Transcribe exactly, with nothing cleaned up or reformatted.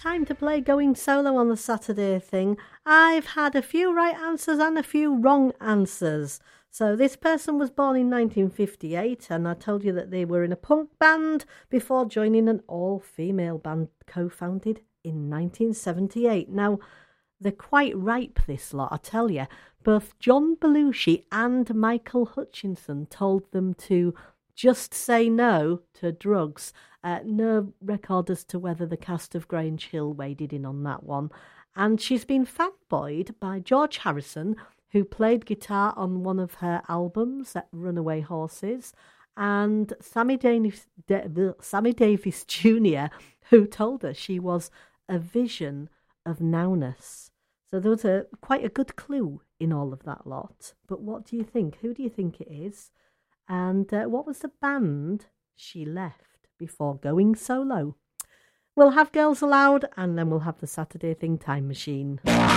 time to play Going Solo on the Saturday thing. I've had a few right answers and a few wrong answers. So this person was born in nineteen fifty-eight, and I told you that they were in a punk band before joining an all-female band co-founded in nineteen seventy-eight. Now, they're quite ripe, this lot, I tell you. Both John Belushi and Michael Hutchinson told them to just say no to drugs. Uh, no record as to whether the cast of Grange Hill waded in on that one. And she's been fanboyed by George Harrison, who played guitar on one of her albums, Runaway Horses, and Sammy Davis, De- Sammy Davis Junior, who told her she was a vision of nowness. So there was a quite a good clue in all of that lot. But what do you think? Who do you think it is? And uh, what was the band she left before going solo? We'll have Girls Aloud, and then we'll have the Saturday Thing Time Machine.